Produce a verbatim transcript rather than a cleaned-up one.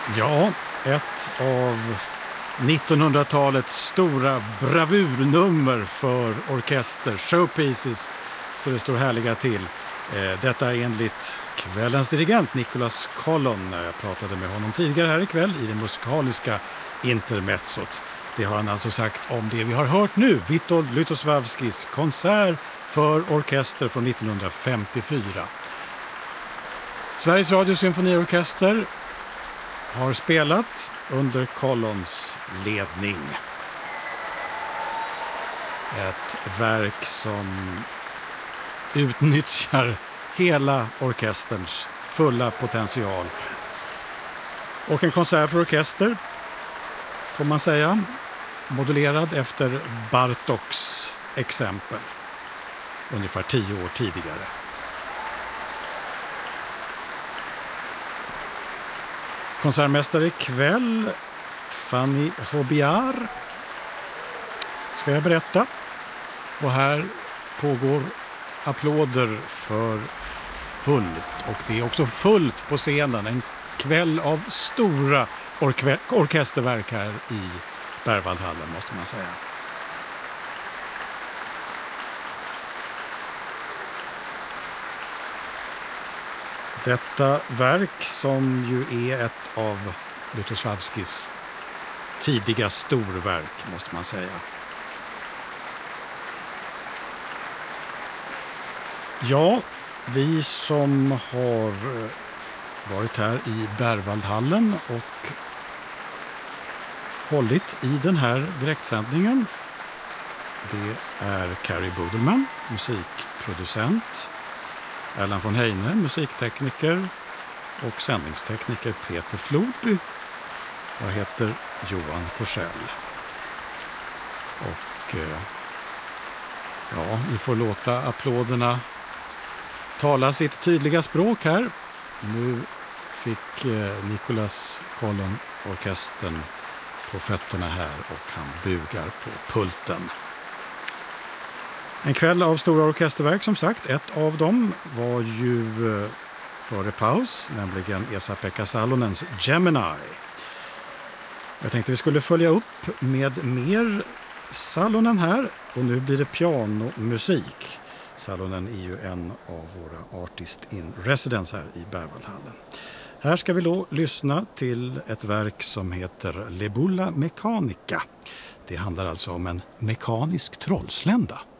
Ja, ett av nittonhundratalets stora bravurnummer för orkester, showpieces, så det står härliga till. Detta enligt kvällens dirigent Nicholas Collon. Jag pratade med honom tidigare här ikväll i det musikaliska intermezzot. Det har han alltså sagt om det vi har hört nu, Witold Lutosławskis konsert för orkester från nittonhundrafemtiofyra. Sveriges Radio Symfoniorkester har spelat under Collons ledning. Ett verk som utnyttjar hela orkesterns fulla potential. Och en konsert för orkester, får man säga, modulerad efter Bartoks exempel ungefär tio år tidigare. Konsertmästare ikväll, Fanny Hobiar, ska jag berätta. Och här pågår applåder för fullt. Och det är också fullt på scenen. En kväll av stora orke- orkesterverk här i Berwaldhallen, måste man säga. Detta verk, som ju är ett av Lutosławskis tidiga storverk, måste man säga. Ja, vi som har varit här i Berwaldhallen och hållit i den här direktsändningen, det är Carrie Budelman, musikproducent, Erland von Heine, musiktekniker, och sändningstekniker Peter Flodby. Jag heter Johan Korsell. Och ja, vi får låta applåderna tala sitt tydliga språk här. Nu fick Nicholas Collon orkestern på fötterna här och han bugar på pulten. En kväll av stora orkesterverk, som sagt. Ett av dem var ju före paus, nämligen Esa-Pekka Salonens Gemini. Jag tänkte vi skulle följa upp med mer Salonen här, och nu blir det pianomusik. Salonen är ju en av våra artist in residence här i Berwaldhallen. Här ska vi då lyssna till ett verk som heter Le Bulla Meccanica. Det handlar alltså om en mekanisk trollslända.